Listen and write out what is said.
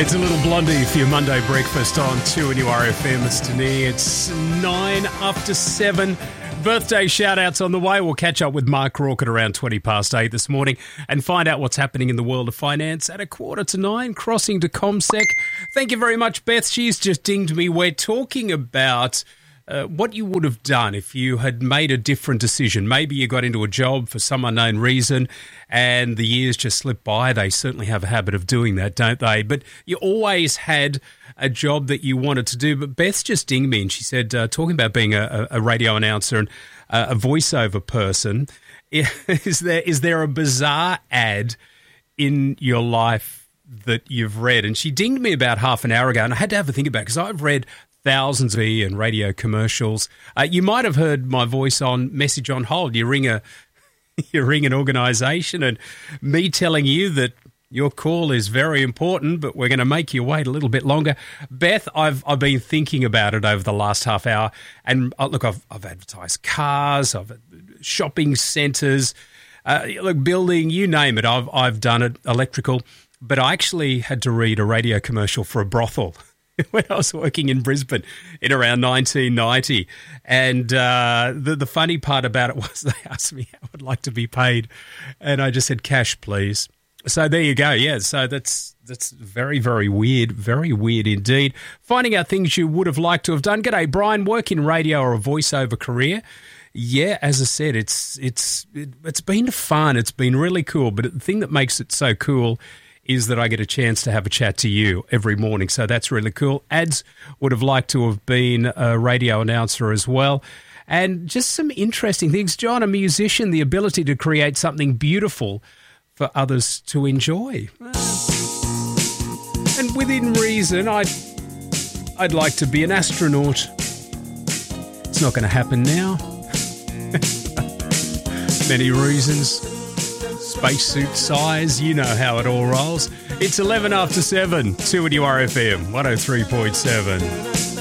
It's a little Blondie for your Monday breakfast on 2 and RFM. Mr. Nee. It's 9 after 7. Birthday shout-outs on the way. We'll catch up with Mark Rourke at around 20 past 8 this morning and find out what's happening in the world of finance at 8:45, crossing to CommSec. Thank you very much, Beth. She's just dinged me. We're talking about what you would have done if you had made a different decision. Maybe you got into a job for some unknown reason and the years just slipped by. They certainly have a habit of doing that, don't they? But you always had a job that you wanted to do. But Beth's just dinged me and she said, talking about being a radio announcer and a voiceover person, is there a bizarre ad in your life that you've read? And she dinged me about half an hour ago and I had to have a think about it because I've read thousands of and radio commercials. You might have heard my voice on Message on Hold. You ring an organisation and me telling you that your call is very important, but we're going to make you wait a little bit longer. Beth, I've been thinking about it over the last half hour, and look, I've advertised cars, I've shopping centres, building, you name it. I've done it, electrical, but I actually had to read a radio commercial for a brothel when I was working in Brisbane in around 1990. And the funny part about it was they asked me how I'd like to be paid, and I just said, cash, please. So there you go. Yeah, so that's very, very weird indeed. Finding out things you would have liked to have done. G'day, Brian. Work in radio or a voiceover career? Yeah, as I said, it's been fun. It's been really cool. But the thing that makes it so cool is that I get a chance to have a chat to you every morning. So that's really cool. Ads would have liked to have been a radio announcer as well. And just some interesting things. John, a musician, the ability to create something beautiful for others to enjoy. And within reason, I'd like to be an astronaut. It's not going to happen now. Many reasons. Spacesuit size, you know how it all rolls. It's 11 after 7, 2 at RFM, 103.7.